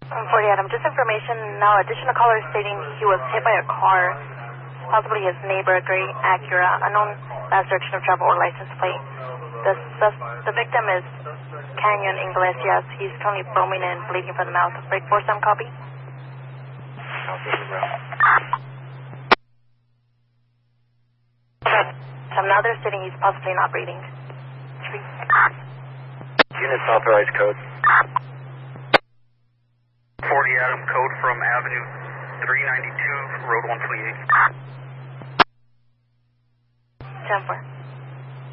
40 Adam, just information now. Additional caller stating he was hit by a car, possibly his neighbor, a gray Acura, unknown last direction of travel or license plate. The victim is Canyon Iglesias. He's currently foaming and bleeding from the mouth. Break 47 copy. So now they're stating he's possibly not breathing. Units authorized code. 40 Adam, code from Avenue 392, Road 128. 10-4.